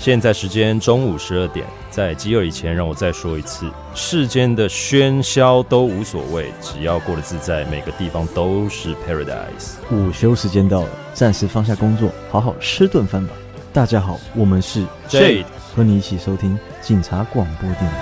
现在时间中午12点，在饥饿以前，让我再说一次：世间的喧嚣都无所谓，只要过得自在，每个地方都是 paradise。 午休时间到了，暂时放下工作，好好吃顿饭吧。大家好，我们是 Jade， 和你一起收听警察广播电台。